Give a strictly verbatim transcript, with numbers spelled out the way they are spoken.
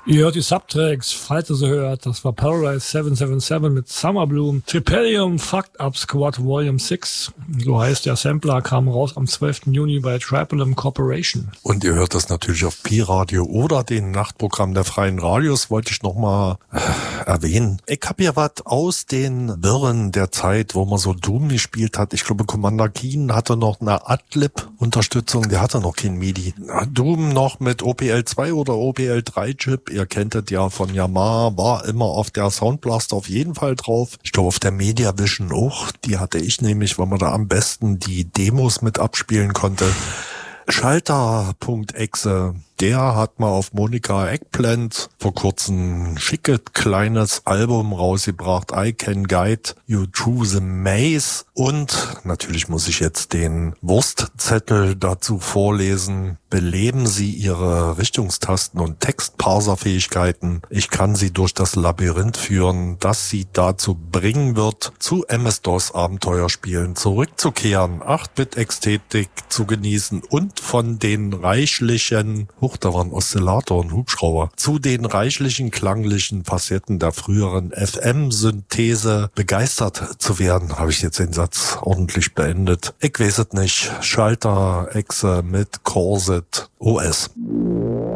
Ihr hört die Subtracks, falls ihr sie hört. Das war Paradise sieben sieben sieben mit Summer Bloom. Tripellium Fucked Up Squad Volume sechs. So heißt der Sampler, kam raus am zwölften Juni bei Tripellium Corporation. Und ihr hört das natürlich auf Pi-Radio oder den Nachtprogramm der Freien Radios, wollte ich nochmal äh, erwähnen. Ich hab ja was aus den Wirren der Zeit, wo man so Doom gespielt hat. Ich glaube, Commander Keen hatte noch eine Adlib-Unterstützung, der hatte noch kein MIDI. Doom noch mit O P L zwei oder O P L drei Chip. Ihr kennt das ja von Yamaha, war immer auf der Sound Blaster auf jeden Fall drauf. Ich glaube auf der Media Vision auch. Die hatte ich nämlich, weil man da am besten die Demos mit abspielen konnte. Schalter.exe, der hat mal auf Monika Eggplant vor kurzem ein schickes kleines Album rausgebracht, I Can Guide You Through the Maze. Und natürlich muss ich jetzt den Wurstzettel dazu vorlesen. Beleben Sie Ihre Richtungstasten und Textparserfähigkeiten. Ich kann Sie durch das Labyrinth führen, das Sie dazu bringen wird, zu M S-DOS-Abenteuerspielen zurückzukehren, acht Bit Ästhetik zu genießen und von den reichlichen, huch, da waren Oszillator und Hubschrauber, zu den reichlichen klanglichen Facetten der früheren F M-Synthese begeistert zu werden. Habe ich jetzt den Satz ordentlich beendet? Ich weiß es nicht. Schalter, Exe mit Corset O S.